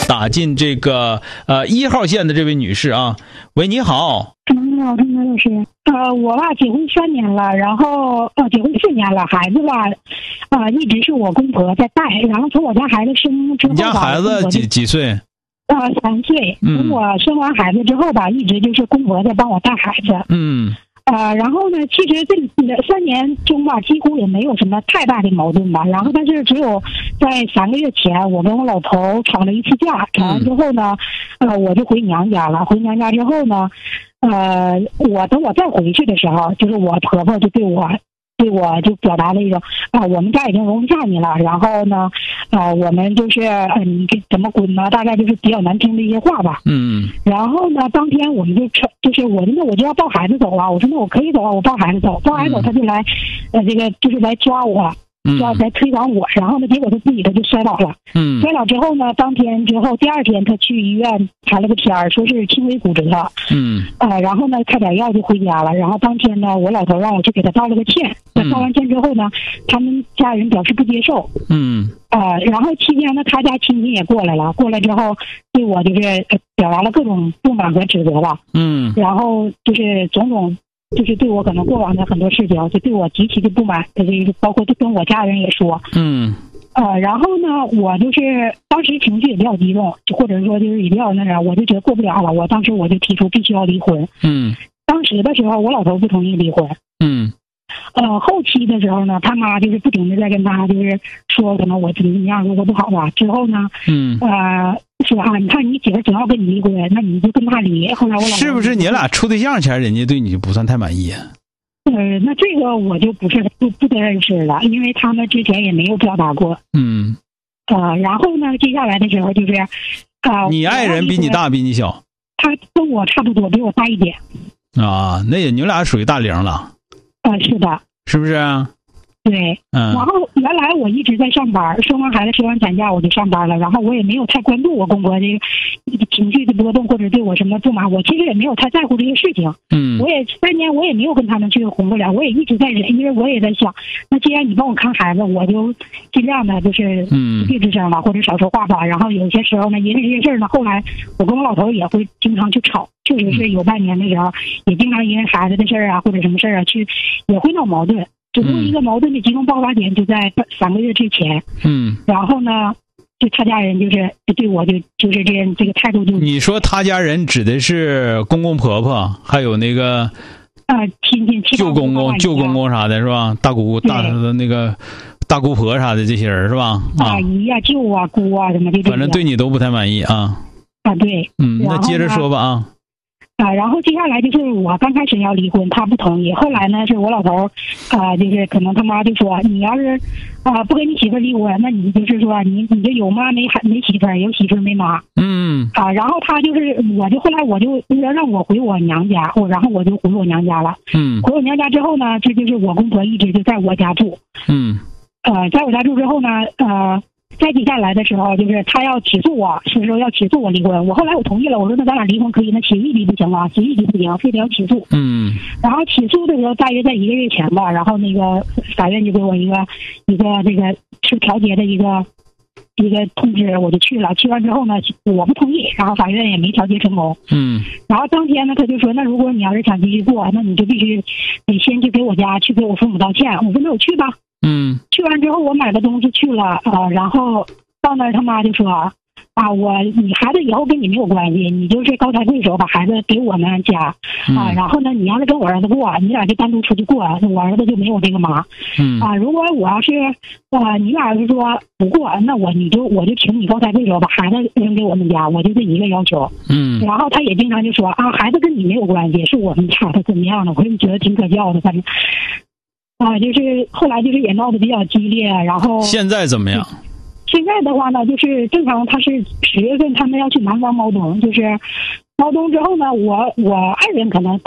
打进这个1号线的这位女士啊。喂，你好。 你好，陈老师。我吧结婚3年了，然后结婚4年了，孩子吧一直是我公婆在带，然后从我家孩子生之后吧， 你家孩子几岁 ？3岁。从我生完孩子之后吧，一直就是公婆在帮我带孩子。然后呢，其实这3年中吧，几乎也没有什么太大的矛盾吧。然后，但是只有在3个月前，我跟我老头吵了一次架。吵完之后呢，我就回娘家了。回娘家之后呢，等我再回去的时候，就是我婆婆就对我就表达了一种我们家已经容不下你了，然后呢我们就是你怎么滚呢，大概就是比较难听的一些话吧。然后呢当天我们就是我就要抱孩子走了，我说那我可以走啊，我抱孩子走，他就来这个就是来抓我，来推搡我，然后呢结果他自己就摔倒了。摔倒之后呢，第2天他去医院拍了个片儿，说是轻微骨折。然后呢开点药就回家了。然后当天呢，我老头让我去给他道了个歉。道完歉之后呢，他们家人表示不接受。然后期间呢，他家亲戚也过来了，过来之后对我就是表达了各种不满和指责吧。然后就是种种。就是对我可能过往的很多事情，就对我极其的不满，包括跟我家人也说。然后呢，我就是当时情绪也比较激动，或者说就是也比较那啥，我就觉得过不了了。当时我就提出必须要离婚。当时的时候，我老头不同意离婚。后期的时候呢，他妈就是不停的在跟他就是说可能我怎么样，如果不好吧。之后呢，说你看你姐总要跟你离婚，那你就跟他离。后来我老头是不是你俩处对象前人家对你不算太满意啊？ 那这个我就不得而知了，因为他们之前也没有表达过。然后呢，接下来的时候就是你爱人比你大比你小？ 他跟我差不多，比我大一点。 那也你俩属于大龄了。 是的。 是不是啊？ 对。然后原来我一直在上班，生完孩子休完产假我就上班了，然后我也没有太关注我公婆这个情绪的波动或者对我什么不满，我其实也没有太在乎这些事情。我也3年我也没有跟他们去红过脸，我也一直在忍，因为我也在想，那既然你帮我看孩子，我就尽量的就是别吱声了，或者少说话吧。然后有些时候呢，因为这些事儿呢，后来我跟我老头也会经常去吵，确实是有半年的时候，也经常因为孩子的事儿啊或者什么事儿啊也会闹矛盾。只不过一个矛盾的集中爆发点就在3个月之前。然后呢，就他家人就是对我就是这个态度就。 你说他家人指的是公公婆婆，还有那个亲戚舅公公啥的是吧？大姑大的那个大姑婆啥的这些人是吧？ 阿姨呀、舅啊、姑啊什么的。 反正对你都不太满意啊。 对。 那接着说吧啊。 然后接下来就是我刚开始要离婚，他不同意。后来呢，是我老头就是可能他妈就说，你要是不跟你媳妇离婚，那你就是说你就有妈没媳妇，有媳妇没妈。然后他就是后来我就让我回我娘家，然后我就回我娘家了。回我娘家之后呢，这就是我公婆一直就在我家住。在我家住之后呢，再接下来的时候，就是他要起诉我，是说要起诉我离婚。我后来我同意了，我说那咱俩离婚可以，那协议离不行啊，协议离不行，非得要起诉。然后起诉的时候大约在1个月前吧，然后那个法院就给我一个这个是调解的一个通知，我就去了。去完之后呢，我不同意，然后法院也没调解成功。然后当天呢，他就说，那如果你要是想继续过，那你就必须得先去给我家去给我父母道歉。我说那我去吧。去完之后我买了东西去了，然后到那儿他妈就说你孩子以后跟你没有关系，你就是高抬贵手把孩子给我们家然后呢，你要是跟我儿子过，你俩就单独出去过，我儿子就没有这个妈。如果我要是你俩是说不过，那我就请你高抬贵手把孩子扔给我们家，我就这一个要求。然后他也经常就说孩子跟你没有关系，是我们家的怎么样的，我就觉得挺可笑的，反正。就是后来就是也闹得比较激烈，然后现在怎么样？ 现在的话呢，就是正常，他是10月份他们要去南方猫冬，就是猫冬之后呢，我爱人可能